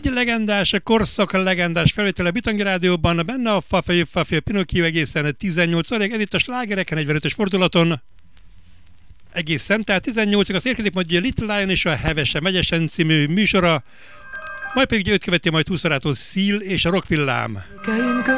legendás, korszak legendás felvétele Bitangi Rádióban, benne a Fafé Pinocchio egészen 18 óráig, ez itt a slágereken 45-ös fordulaton egészen, tehát 18-ig az érkezik majd a Little Lion és a Hevesen Megyesen című műsora, majd pedig őt követi majd 20 órától Szíl és a Rockvillám.